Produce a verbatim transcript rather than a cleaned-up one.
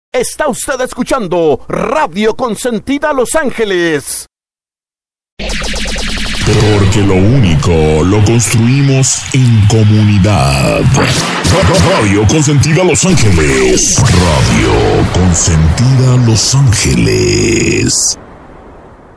Está usted escuchando Radio Consentida Los Ángeles. Porque lo único lo construimos en comunidad. Radio Consentida Los Ángeles. Radio Consentida Los Ángeles.